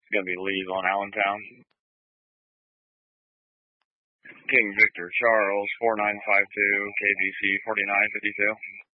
It's going to be Lee's on Allentown. King Victor Charles, 4952, KBC 4952.